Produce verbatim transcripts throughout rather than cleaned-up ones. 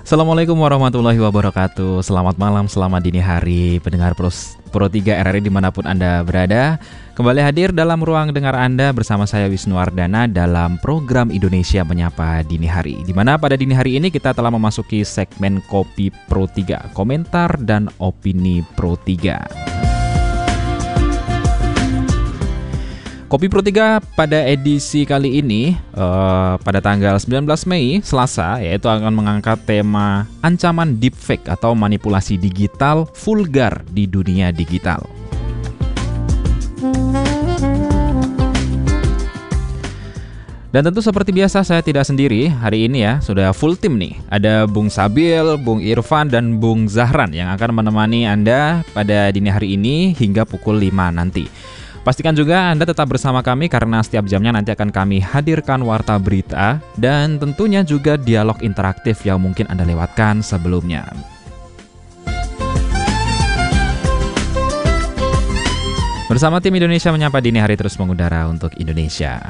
Assalamualaikum warahmatullahi wabarakatuh. Selamat malam, selamat dini hari pendengar Pro, Pro tiga R R I dimanapun Anda berada. Kembali hadir dalam ruang dengar Anda bersama saya Wisnu Wardana dalam program Indonesia Menyapa Dini Hari, di mana pada dini hari ini kita telah memasuki segmen Kopi Pro tiga, komentar dan opini Pro tiga. Kopi Pro tiga pada edisi kali ini uh, pada tanggal sembilan belas Mei Selasa, yaitu akan mengangkat tema ancaman deepfake atau manipulasi digital vulgar di dunia digital. Dan tentu seperti biasa saya tidak sendiri hari ini ya, sudah full tim nih. Ada Bung Sabil, Bung Irfan, dan Bung Zahran yang akan menemani Anda pada dini hari ini hingga pukul lima nanti. Pastikan juga Anda tetap bersama kami karena setiap jamnya nanti akan kami hadirkan warta berita dan tentunya juga dialog interaktif yang mungkin Anda lewatkan sebelumnya. Bersama tim Indonesia Menyapa Dini Hari terus mengudara untuk Indonesia.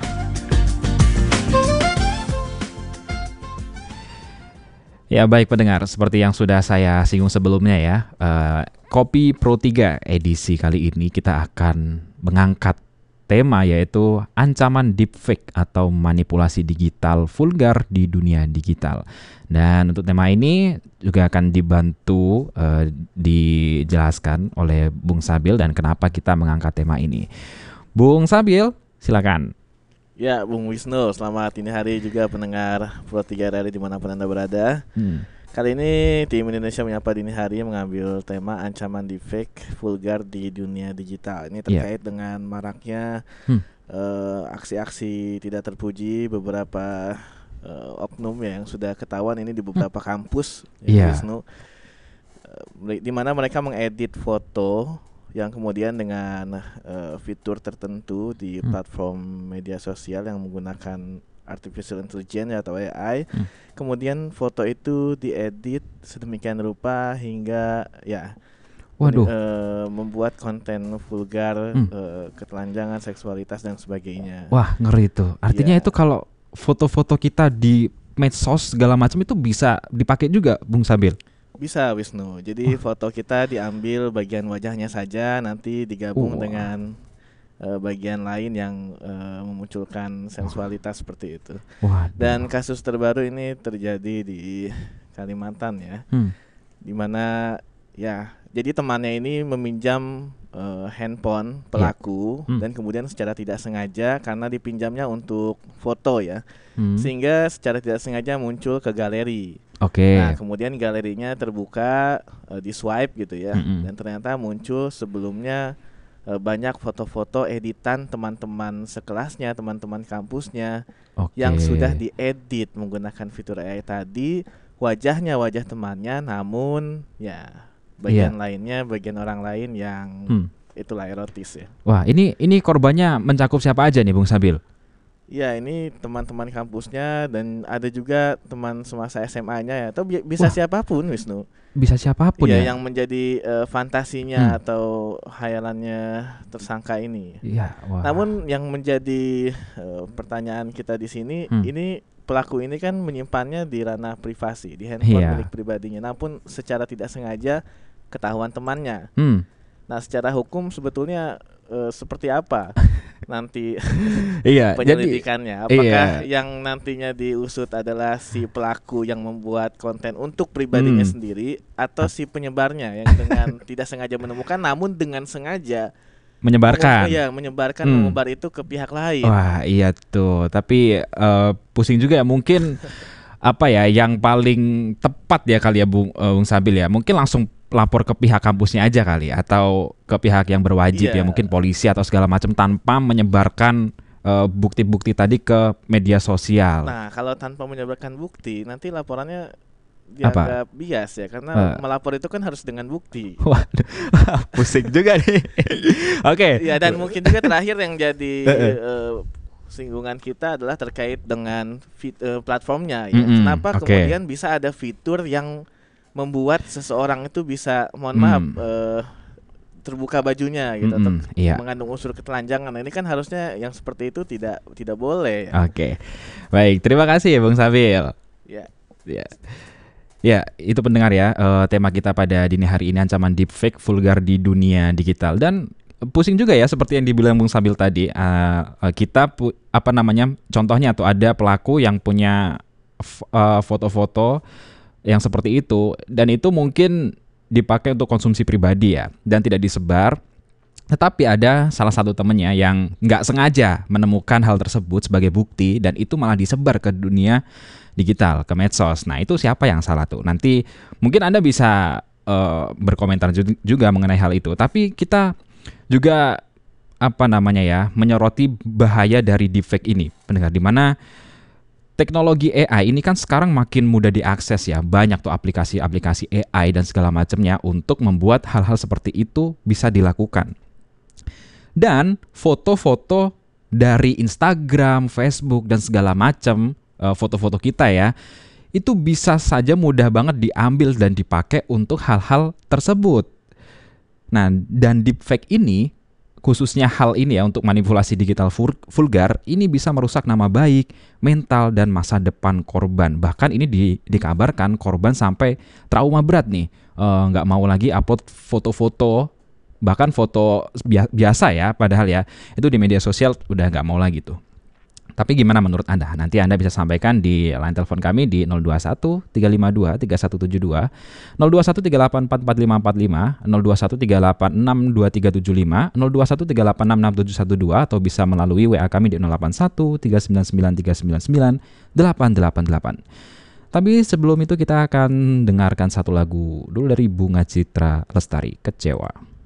Ya baik pendengar, seperti yang sudah saya singgung sebelumnya ya, uh, Kopi Pro tiga edisi kali ini kita akan mengangkat tema yaitu ancaman deepfake atau manipulasi digital vulgar di dunia digital. Dan untuk tema ini juga akan dibantu uh, dijelaskan oleh Bung Sabil dan kenapa kita mengangkat tema ini. Bung Sabil, silakan. Ya, Bung Wisnu, selamat dini hari juga pendengar Pro tiga R R I dimanapun Anda berada. Hmm. Kali ini tim Indonesia Menyapa Dini Hari mengambil tema ancaman deepfake vulgar di dunia digital. Ini terkait yeah. dengan maraknya hmm. uh, aksi-aksi tidak terpuji beberapa uh, oknum ya, yang sudah ketahuan ini di beberapa hmm. kampus ya, yeah. Wisnu, uh, di mana mereka mengedit foto yang kemudian dengan uh, fitur tertentu di hmm. platform media sosial yang menggunakan artificial intelligence atau A I, hmm. kemudian foto itu diedit sedemikian rupa hingga ya Waduh. Uh, membuat konten vulgar, hmm. uh, ketelanjangan, seksualitas dan sebagainya. Wah, ngeri itu. Artinya ya. Itu kalau foto-foto kita di medsos segala macam itu bisa dipakai juga, Bung Sabil? Bisa, Wisnu. Jadi oh. foto kita diambil bagian wajahnya saja, nanti digabung oh. dengan uh, bagian lain yang uh, memunculkan sensualitas oh. seperti itu. Waduh. Dan kasus terbaru ini terjadi di Kalimantan ya, hmm. di mana ya, jadi temannya ini meminjam uh, handphone pelaku yeah. hmm. dan kemudian secara tidak sengaja karena dipinjamnya untuk foto ya, hmm. sehingga secara tidak sengaja muncul ke galeri. Oke. Okay. Nah, kemudian galerinya terbuka, uh, di swipe gitu ya, mm-hmm. dan ternyata muncul sebelumnya uh, banyak foto-foto editan teman-teman sekelasnya, teman-teman kampusnya, okay. yang sudah diedit menggunakan fitur A I tadi, wajahnya wajah temannya, namun ya bagian yeah. lainnya, bagian orang lain yang hmm. itulah erotis ya. Wah, ini ini korbannya mencakup siapa aja nih, Bung Sabil? Ya, ini teman-teman kampusnya dan ada juga teman semasa S M A-nya ya, atau bi- bisa Wah. siapapun, Wisnu. Bisa siapapun ya, ya yang menjadi uh, fantasinya hmm. atau hayalannya tersangka ini. Ya, wah. Namun yang menjadi uh, pertanyaan kita di sini, hmm. ini pelaku ini kan menyimpannya di ranah privasi, di handphone yeah. milik pribadinya. Namun secara tidak sengaja ketahuan temannya. Hmm. Nah, secara hukum sebetulnya uh, seperti apa nanti iya, penyelidikannya? Jadi, apakah iya. yang nantinya diusut adalah si pelaku yang membuat konten untuk pribadinya hmm. sendiri, atau si penyebarnya yang dengan tidak sengaja menemukan namun dengan sengaja menyebarkan? Ya, menyebarkan, hmm. menyebar itu ke pihak lain. Wah, iya tuh. Tapi uh, pusing juga ya, mungkin apa ya yang paling tepat ya kali ya Bung, uh, Bung Sabil ya. Mungkin langsung lapor ke pihak kampusnya aja kali, atau ke pihak yang berwajib yeah. ya, mungkin polisi atau segala macam, tanpa menyebarkan uh, bukti-bukti tadi ke media sosial. Nah, kalau tanpa menyebarkan bukti, nanti laporannya dianggap bias ya, karena uh. melapor itu kan harus dengan bukti. Waduh, pusing juga nih. Oke. Okay. Ya, dan mungkin juga terakhir yang jadi uh, singgungan kita adalah terkait dengan fit, uh, platformnya ya. Mm-hmm. Kenapa okay. kemudian bisa ada fitur yang membuat seseorang itu bisa, mohon hmm. maaf, uh, terbuka bajunya gitu, mm-hmm, atau iya. mengandung unsur ketelanjangan. Nah, ini kan harusnya yang seperti itu tidak tidak boleh. Oke, okay. Baik, terima kasih ya Bung Sabil. Ya. Ya. Ya, itu pendengar ya, uh, tema kita pada dini hari ini ancaman deepfake vulgar di dunia digital. Dan pusing juga ya seperti yang dibilang Bung Sabil tadi, uh, uh, kita pu- apa namanya, contohnya tuh ada pelaku yang punya f- uh, foto-foto yang seperti itu, dan itu mungkin dipakai untuk konsumsi pribadi ya, dan tidak disebar. Tetapi ada salah satu temennya yang nggak sengaja menemukan hal tersebut sebagai bukti dan itu malah disebar ke dunia digital, ke medsos. Nah itu siapa yang salah tuh? Nanti mungkin Anda bisa uh, berkomentar juga mengenai hal itu. Tapi kita juga apa namanya ya, menyoroti bahaya dari deepfake ini, pendengar, di mana teknologi A I ini kan sekarang makin mudah diakses ya. Banyak tuh aplikasi-aplikasi A I dan segala macamnya untuk membuat hal-hal seperti itu bisa dilakukan. Dan foto-foto dari Instagram, Facebook, dan segala macam, uh, foto-foto kita ya, itu bisa saja mudah banget diambil dan dipakai untuk hal-hal tersebut. Nah, dan deepfake ini, khususnya hal ini ya, untuk manipulasi digital vulgar, ini bisa merusak nama baik, mental, dan masa depan korban. Bahkan ini di, dikabarkan korban sampai trauma berat nih, uh, nggak mau lagi upload foto-foto, bahkan foto biasa ya, padahal ya itu di media sosial udah nggak mau lagi tuh. Tapi gimana menurut Anda? Nanti Anda bisa sampaikan di line telepon kami di nol dua satu tiga lima dua tiga satu tujuh dua, nol dua satu tiga delapan empat empat lima empat lima, nol dua satu tiga delapan enam dua tiga tujuh lima, nol dua satu tiga delapan enam enam tujuh satu dua, atau bisa melalui W A kami di nol delapan satu tiga sembilan sembilan tiga sembilan sembilan delapan delapan delapan. Tapi sebelum itu kita akan dengarkan satu lagu dulu dari Bunga Citra Lestari, Kecewa.